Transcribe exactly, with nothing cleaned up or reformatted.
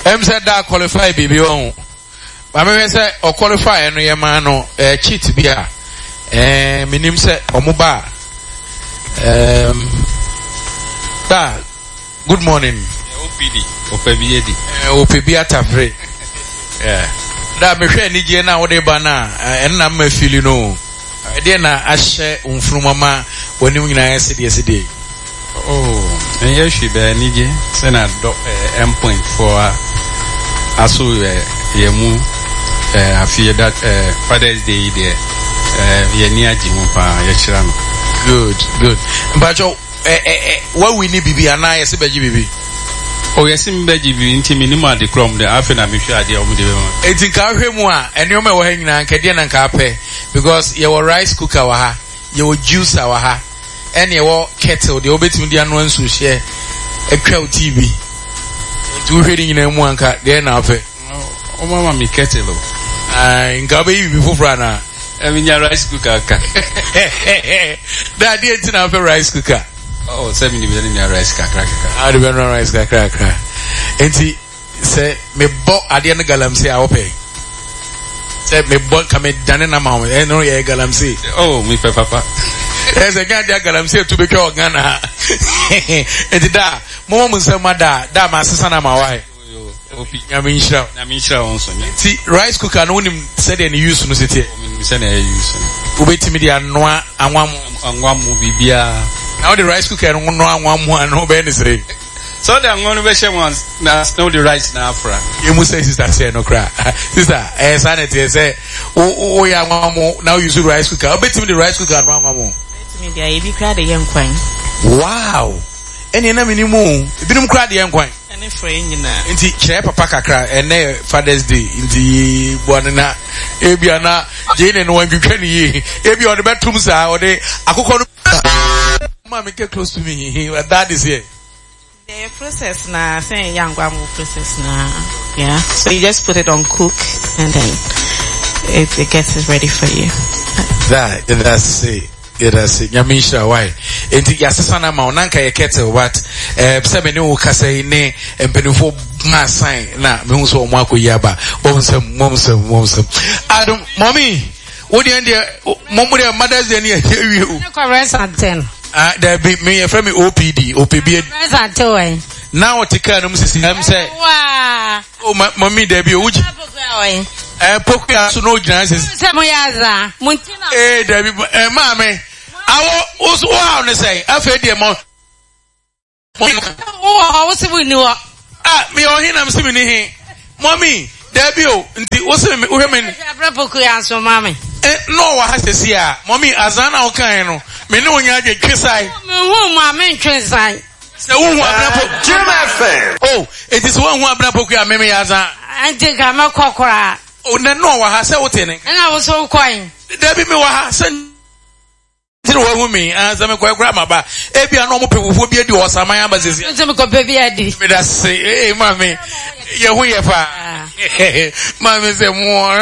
Em said that qualify baby on. But I say or qualify and your man no cheat beer. Eh, minim say omuba. Um, da. Good morning. O P D. Opebiedi. Opebia tafre. Yeah. Da me hwe ni je na wo de ba na en na ma fili no. E de na ahye unfrumama woni nyina yesi de yesi de. Oh, and yes she be ni je say na do m point for aso yemu eh afie that eh Father's Day there. Eh ye ni agi mu pa ye kira no. Good, good. But eh eh what we need bibi ana yesi beji bibi. Oh yes, in Beji, inti minima de crom the after I'm sure they are moving. It's in Kahemwa, and you may were hanging on Cadian and Carpe because your rice cooker, waha, your juice, waha, and your kettle, the obit Indian ones who share a crowd T V. Two reading in one cat, then after. Oh, Mamma, me kettle. I Gabi before Brana. I mean, your rice cooker. That didn't have a rice cooker. Oh, seventy million rice cracker. I don't know rice cracker. And see, say, me bought at the end of Galamsey, I'll pay. Say, me bought come in Danana Mount, and no, yeah, Galamsey. Oh, me papa. There's a guy that Galamsey to be called Ghana. And that, Mom say, Mada, that my sister and my wife. I mean, sure. I mean, sure, also. See, rice cooker, no one said any use in the city. Send a use. Wait to me, the Anoa, and one, and one movie beer. Now the rice cooker and one one one no benefit. So the only version ones now know the rice now for. You must say sister say no cry. Sister, eh sanity say oh oh ya one more now you see rice cooker. I bet me the rice cooker and one more. Bet me there you cry the young queen. Wow. Any na minimum. Didn't cry the young queen. Any friend na. Inti chere papa kakra ene Father's Day inti bwanana ebia na Jane no wan twetwa ni yi. Ebia o de betum sa o de akokɔ no Mommy, get close to me. Dad is here. The process now, saying young guamu process now. Yeah. So you just put it on cook and then it, it gets it ready for you. That, that's it. Yeah, that's it. Yamisha, why? And the Yasasana Maunanka, a kettle, what? Eh, seven new Casay, ne, and Penufo Masai, na, Munso Mako Yaba, Momsum, Momsum, Momsum. Adam, Mommy, what do you do? Mommy, mother's then here, you. Correct at ten. Ah, there be me a friend O P D, O P B. Now what you can say? Wow. Oh, mommy, there be Uji. Eh, Pokia, so no chances. Samoyaza, Muntina. Eh, there be, eh, mammy. I was wow, they say, I've heard the amount. Oh, what's we knew? Ah, me or him, I'm seeing here. Mommy, there be, what's the women? Pokia, so mammy. Eh, no, I have to see her. Mommy, Azana Okano. Me no nya de twesai. Me hu ma me twesai. Se hu hu abna Jim F M. Oh, it is one hu abna poku ya meme ya za. Ante ka me kokora. Oh, na no wa ha se wote ne. Na wo so kwan. Da bi me wa ha se tiri wa hu mi, ah se me kwa kura maba. E bia no mo pefufo bi adi o saman abasesi. Se me ko pe bi adi. Me da say, eh mama, ye hu ye fa. Mama say mo